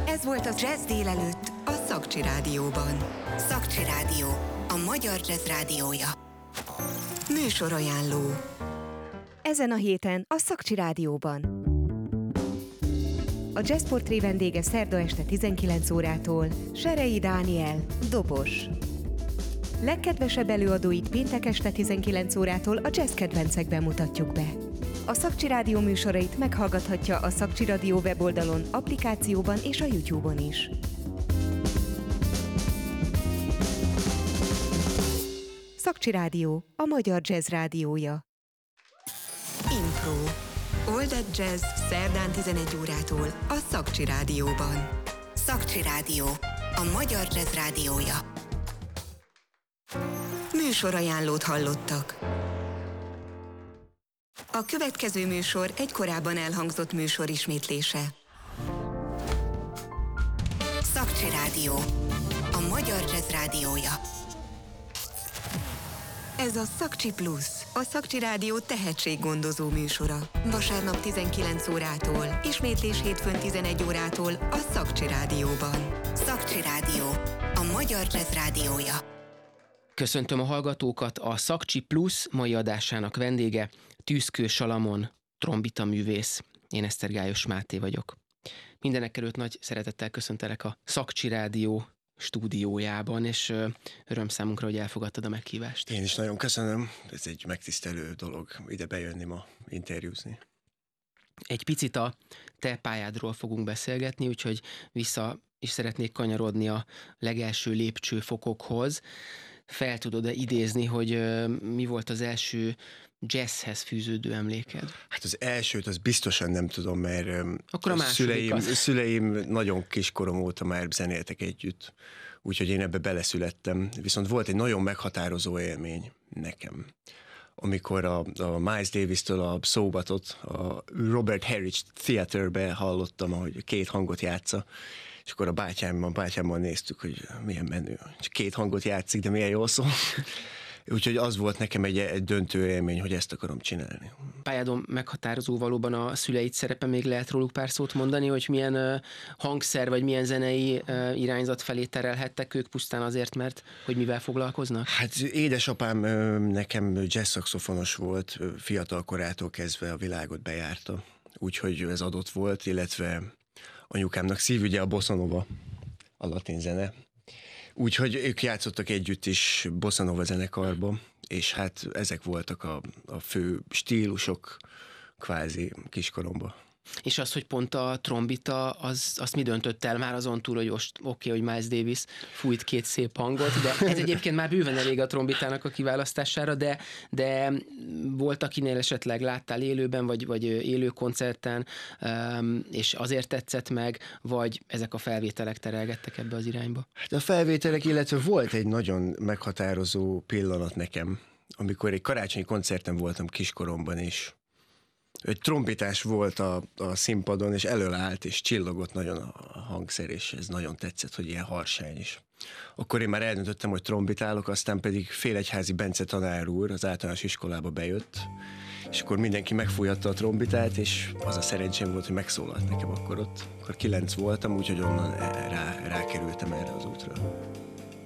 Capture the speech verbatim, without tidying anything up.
Ez volt a Jazz délelőtt a Szakcsi Rádióban. Szakcsi Rádió, a magyar jazz rádiója. Műsorajánló. Ezen a héten a Szakcsi Rádióban. A Jazz Portré vendége szerda este tizenkilenc órától Serei Dániel, dobos. Legkedvesebb előadóit péntek este tizenkilenc órától a jazz kedvencekben mutatjuk be. A Szakcsi Rádió műsorait meghallgathatja a Szakcsi Rádió weboldalon, applikációban és a YouTube-on is. Szakcsi Rádió, a magyar jazz rádiója. Impro. Old Jazz szerdán tizenegy órától a Szakcsi Rádióban. Szakcsi Rádió, a magyar jazz rádiója. Műsorajánlót hallottak. A következő műsor egy korábban elhangzott műsor ismétlése. Szakcsi Rádió, a magyar jazz rádiója. Ez a Szakcsi Plusz, a Szakcsi Rádió tehetséggondozó műsora. Vasárnap tizenkilenc órától, ismétlés hétfőn tizenegy órától a Szakcsi Rádióban. Szakcsi Rádió, a magyar jazz rádiója. Köszöntöm a hallgatókat, a Szakcsi Plusz mai adásának vendége Tűzkő Salamon, trombita művész. Én Esztergályos Máté vagyok. Mindenekelőtt nagy szeretettel köszöntelek a Szakcsi Rádió stúdiójában, és öröm számunkra, hogy elfogadtad a meghívást. Én is nagyon köszönöm, ez egy megtisztelő dolog ide bejönni ma, interjúzni. Egy picit a te pályádról fogunk beszélgetni, úgyhogy vissza is szeretnék kanyarodni a legelső lépcsőfokokhoz. Fel tudod-e idézni, hogy mi volt az első jazzhez fűződő emléked? Hát az elsőt az biztosan nem tudom, mert Akkor a a szüleim, az. szüleim nagyon kiskorom óta már zenéltek együtt, úgyhogy én ebbe beleszülettem. Viszont volt egy nagyon meghatározó élmény nekem, amikor a, a Miles Davis-től a szóbatot a Robert Herridge Theaterbe hallottam, ahogy két hangot játsza, és akkor a bátyámmal, bátyámmal néztük, hogy milyen menő. Csak két hangot játszik, de milyen jól szól. Úgyhogy az volt nekem egy, egy döntő élmény, hogy ezt akarom csinálni. Pályádon meghatározó valóban a szüleid szerepe, még lehet róluk pár szót mondani, hogy milyen uh, hangszer vagy milyen zenei uh, irányzat felé terelhettek ők pusztán azért, mert hogy mivel foglalkoznak? Hát édesapám nekem jazz szaxofonos volt, fiatal korától kezdve a világot bejárta, úgyhogy ez adott volt, illetve anyukámnak szívügye a bossa nova, a latin zene. Úgyhogy ők játszottak együtt is bossa nova zenekarban, és hát ezek voltak a, a fő stílusok kvázi kiskoromban. És az, hogy pont a trombita, az, azt mi döntött el már azon túl, hogy most oké, okay, hogy Miles Davis fújt két szép hangot, de ez egyébként már bőven elég a trombitának a kiválasztására, de, de volt, akinél esetleg láttál élőben, vagy, vagy élő koncerten, és azért tetszett meg, vagy ezek a felvételek terelgettek ebbe az irányba? Hát a felvételek, illetve volt egy nagyon meghatározó pillanat nekem, amikor egy karácsonyi koncerten voltam kiskoromban is. Egy trombitás volt a, a színpadon, és előállt, és csillogott nagyon a hangszer, és ez nagyon tetszett, hogy ilyen harsány is. Akkor én már eldöntöttem, hogy trombitálok, aztán pedig Félegyházi Bence tanár úr az általános iskolába bejött, és akkor mindenki megfújatta a trombitát, és az a szerencsém volt, hogy megszólalt nekem akkor ott. Akkor kilenc voltam, úgyhogy onnan rá, rákerültem erre az útra.